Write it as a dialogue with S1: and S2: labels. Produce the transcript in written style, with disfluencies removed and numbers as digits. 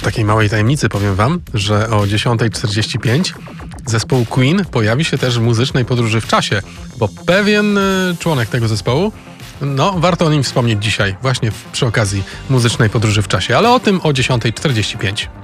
S1: w takiej małej tajemnicy powiem wam, że o 10:45 zespół Queen pojawi się też w muzycznej podróży w czasie, bo pewien członek tego zespołu, warto o nim wspomnieć dzisiaj, właśnie przy okazji muzycznej podróży w czasie, ale o tym o 10:45.